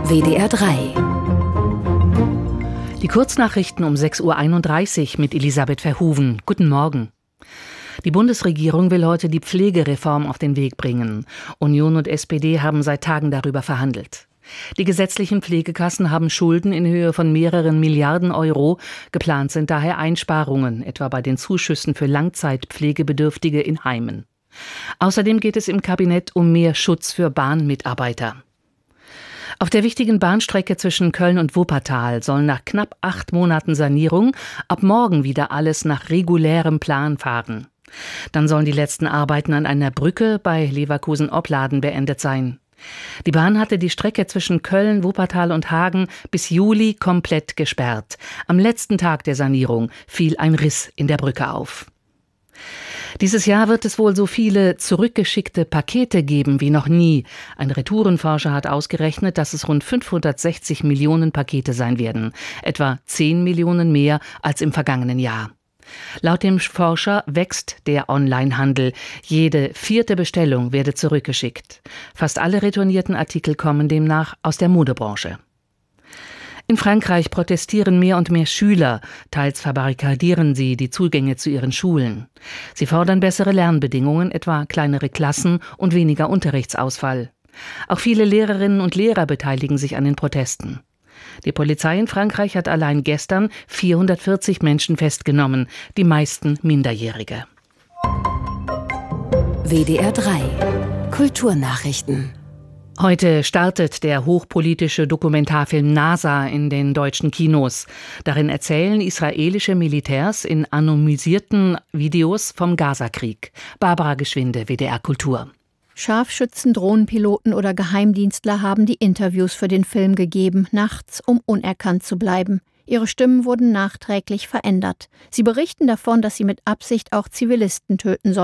WDR 3. Die Kurznachrichten um 6:31 Uhr mit Elisabeth Verhoeven. Guten Morgen. Die Bundesregierung will heute die Pflegereform auf den Weg bringen. Union und SPD haben seit Tagen darüber verhandelt. Die gesetzlichen Pflegekassen haben Schulden in Höhe von mehreren Milliarden Euro. Geplant sind daher Einsparungen, etwa bei den Zuschüssen für Langzeitpflegebedürftige in Heimen. Außerdem geht es im Kabinett um mehr Schutz für Bahnmitarbeiter. Auf der wichtigen Bahnstrecke zwischen Köln und Wuppertal soll nach knapp 8 Monaten Sanierung ab morgen wieder alles nach regulärem Plan fahren. Dann sollen die letzten Arbeiten an einer Brücke bei Leverkusen-Opladen beendet sein. Die Bahn hatte die Strecke zwischen Köln, Wuppertal und Hagen bis Juli komplett gesperrt. Am letzten Tag der Sanierung fiel ein Riss in der Brücke auf. Dieses Jahr wird es wohl so viele zurückgeschickte Pakete geben wie noch nie. Ein Retourenforscher hat ausgerechnet, dass es rund 560 Millionen Pakete sein werden. Etwa 10 Millionen mehr als im vergangenen Jahr. Laut dem Forscher wächst der Onlinehandel. Jede 4. Bestellung werde zurückgeschickt. Fast alle retournierten Artikel kommen demnach aus der Modebranche. In Frankreich protestieren mehr und mehr Schüler. Teils verbarrikadieren sie die Zugänge zu ihren Schulen. Sie fordern bessere Lernbedingungen, etwa kleinere Klassen und weniger Unterrichtsausfall. Auch viele Lehrerinnen und Lehrer beteiligen sich an den Protesten. Die Polizei in Frankreich hat allein gestern 440 Menschen festgenommen, die meisten Minderjährige. WDR 3. Kulturnachrichten. Heute startet der hochpolitische Dokumentarfilm NASA in den deutschen Kinos. Darin erzählen israelische Militärs in anonymisierten Videos vom Gazakrieg. Barbara Geschwinde, WDR Kultur. Scharfschützen, Drohnenpiloten oder Geheimdienstler haben die Interviews für den Film gegeben, nachts, um unerkannt zu bleiben. Ihre Stimmen wurden nachträglich verändert. Sie berichten davon, dass sie mit Absicht auch Zivilisten töten sollen.